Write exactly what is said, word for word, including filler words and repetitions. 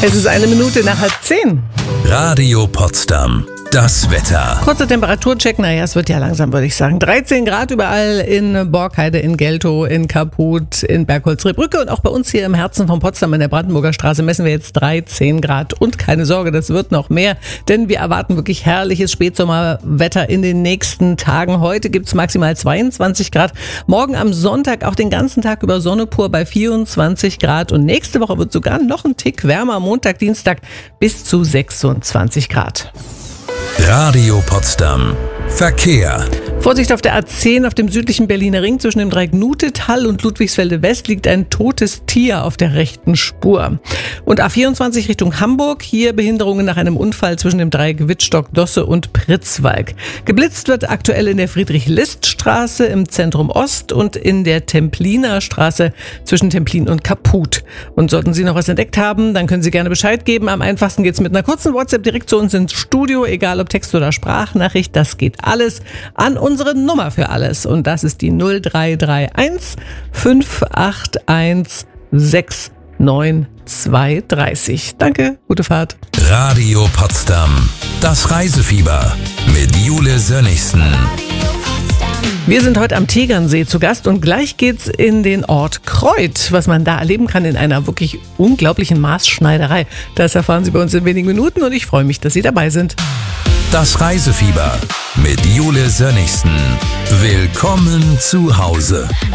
Es ist eine Minute nach halb zehn. Radio Potsdam. Das Wetter. Kurzer Temperaturcheck, naja, es wird ja langsam, würde ich sagen. dreizehn Grad überall in Borkheide, in Geltow, in Kaput, in Bergholz-Rehbrücke und auch bei uns hier im Herzen von Potsdam in der Brandenburger Straße messen wir jetzt dreizehn Grad. Und keine Sorge, das wird noch mehr, denn wir erwarten wirklich herrliches Spätsommerwetter in den nächsten Tagen. Heute gibt's maximal zweiundzwanzig Grad, morgen am Sonntag auch den ganzen Tag über Sonne pur bei vierundzwanzig Grad und nächste Woche wird sogar noch ein Tick wärmer, Montag, Dienstag bis zu sechsundzwanzig Grad. Radio Potsdam. Verkehr. Vorsicht auf der A zehn auf dem südlichen Berliner Ring zwischen dem Dreieck Nutetal und Ludwigsfelde West liegt ein totes Tier auf der rechten Spur. Und A vierundzwanzig Richtung Hamburg, hier Behinderungen nach einem Unfall zwischen dem Dreieck Wittstock-Dosse und Pritzwalk. Geblitzt wird aktuell in der Friedrich-List-Straße im Zentrum Ost und in der Templiner Straße zwischen Templin und Kaput. Und sollten Sie noch was entdeckt haben, dann können Sie gerne Bescheid geben. Am einfachsten geht's mit einer kurzen WhatsApp direkt zu uns ins Studio, egal ob Text oder Sprachnachricht, das geht alles an unsere Nummer für alles. Und das ist die null drei drei eins fünf acht eins sechs neun zwei drei null. Danke, gute Fahrt. Radio Potsdam. Das Reisefieber mit Jule Sönnigsen. Wir sind heute am Tegernsee zu Gast und gleich geht's in den Ort Kreuth, was man da erleben kann in einer wirklich unglaublichen Maßschneiderei. Das erfahren Sie bei uns in wenigen Minuten und ich freue mich, dass Sie dabei sind. Das Reisefieber mit Jule Sönnigsen. Willkommen zu Hause.